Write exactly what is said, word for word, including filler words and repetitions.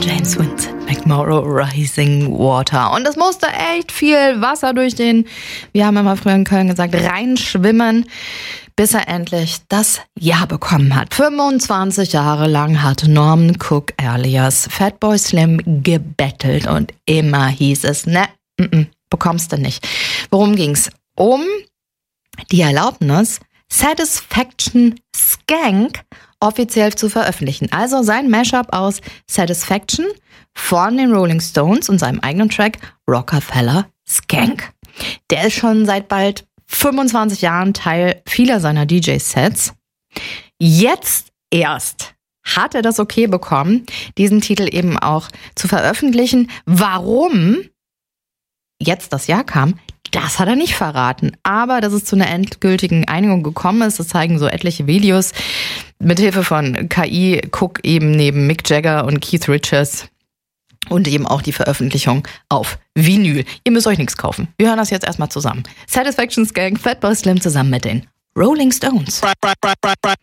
James Vincent McMorrow, Rising Water. Und es musste echt viel Wasser durch den, wir haben immer früher in Köln gesagt, reinschwimmen, bis er endlich das Ja bekommen hat. fünfundzwanzig Jahre lang hat Norman Cook alias Fatboy Slim gebettelt und immer hieß es, ne, m -m, bekommst du nicht. Worum ging's? Um die Erlaubnis, Satisfaction Skank offiziell zu veröffentlichen. Also sein Mashup aus Satisfaction von den Rolling Stones und seinem eigenen Track Rockefeller Skank. Der ist schon seit bald fünfundzwanzig Jahren Teil vieler seiner D J-Sets. Jetzt erst hat er das Okay bekommen, diesen Titel eben auch zu veröffentlichen. Warum jetzt das Jahr kam, das hat er nicht verraten. Aber dass es zu einer endgültigen Einigung gekommen ist, das zeigen so etliche Videos. Mithilfe von K I Cook eben neben Mick Jagger und Keith Richards und eben auch die Veröffentlichung auf Vinyl. Ihr müsst euch nichts kaufen. Wir hören das jetzt erstmal zusammen. Satisfaction Skank, Fatboy Slim zusammen mit den Rolling Stones.